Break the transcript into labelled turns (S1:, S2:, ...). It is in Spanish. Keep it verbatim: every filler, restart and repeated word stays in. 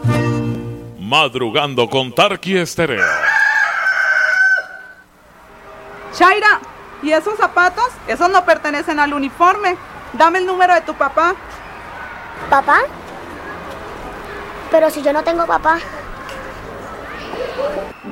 S1: Madrugando con Tarqui Estéreo.
S2: Shaira, ¿y esos zapatos? Esos no pertenecen al uniforme. Dame el número de tu papá.
S3: ¿Papá? Pero si yo no tengo papá.